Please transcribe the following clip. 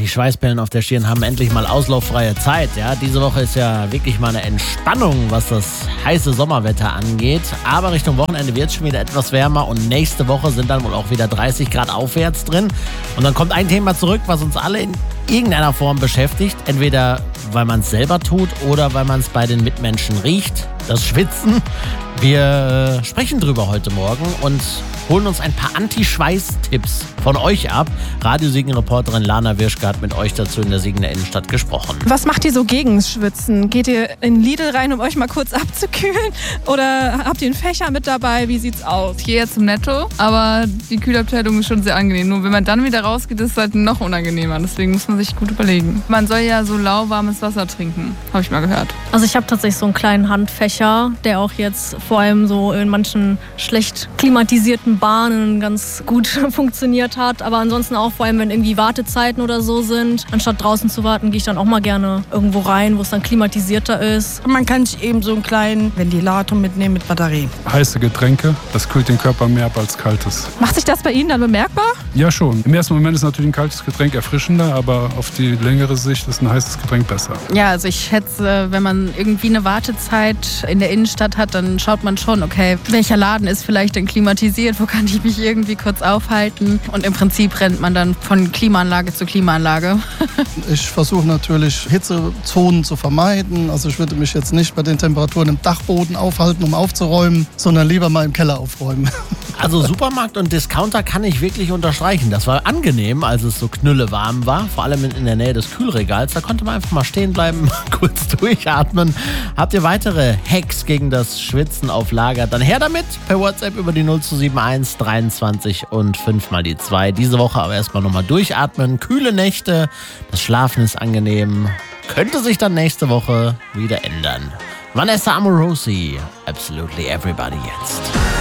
die Schweißperlen auf der Stirn haben endlich mal auslauffreie Zeit. Ja, diese Woche ist ja wirklich mal eine Entspannung, was das heiße Sommerwetter angeht. Aber Richtung Wochenende wird es schon wieder etwas wärmer und nächste Woche sind dann wohl auch wieder 30 Grad aufwärts drin. Und dann kommt ein Thema zurück, was uns alle in irgendeiner Form beschäftigt. Entweder weil man es selber tut oder weil man es bei den Mitmenschen riecht. Das Schwitzen. Wir sprechen drüber heute Morgen und holen uns ein paar Anti-Schweiß-Tipps von euch ab. Radiosiegen-Reporterin Lana Wirschke hat mit euch dazu in der Siegener Innenstadt gesprochen. Was macht ihr so gegen Schwitzen? Geht ihr in Lidl rein, um euch mal kurz abzukühlen? Oder habt ihr einen Fächer mit dabei? Wie sieht's aus? Ich gehe jetzt zum Netto, aber die Kühlabteilung ist schon sehr angenehm. Nur wenn man dann wieder rausgeht, ist es halt noch unangenehmer. Deswegen muss man sich gut überlegen. Man soll ja so lauwarmes Wasser trinken, habe ich mal gehört. Also ich habe tatsächlich so einen kleinen Handfächer, der auch jetzt vor allem so in manchen schlecht klimatisierten Bahnen ganz gut funktioniert hat. Aber ansonsten auch vor allem, wenn irgendwie Wartezeiten oder so sind. Anstatt draußen zu warten, gehe ich dann auch mal gerne irgendwo rein, wo es dann klimatisierter ist. Man kann sich eben so einen kleinen Ventilator mitnehmen mit Batterie. Heiße Getränke, das kühlt den Körper mehr ab als kaltes. Macht sich das bei Ihnen dann bemerkbar? Ja schon. Im ersten Moment ist natürlich ein kaltes Getränk erfrischender, aber auf die längere Sicht ist ein heißes Getränk besser. Ja, also ich schätze, wenn man irgendwie eine Wartezeit in der Innenstadt hat, dann schaut man schon, okay, welcher Laden ist vielleicht denn klimatisiert, wo kann ich mich irgendwie kurz aufhalten? Und im Prinzip rennt man dann von Klimaanlage zu Klimaanlage. Ich versuche natürlich Hitzezonen zu vermeiden. Also ich würde mich jetzt nicht bei den Temperaturen im Dachboden aufhalten, um aufzuräumen, sondern lieber mal im Keller aufräumen. Also Supermarkt und Discounter kann ich wirklich unterstreichen. Das war angenehm, als es so knüllewarm war, vor allem in der Nähe des Kühlregals. Da konnte man einfach mal stehen bleiben, kurz durchatmen. Habt ihr weitere Hacks gegen das Schwitzen auf Lager? Dann her damit per WhatsApp über die 0271 23 und 5 mal die 2. Diese Woche aber erstmal nochmal durchatmen. Kühle Nächte, das Schlafen ist angenehm. Könnte sich dann nächste Woche wieder ändern. Vanessa Amorosi, Absolutely Everybody jetzt.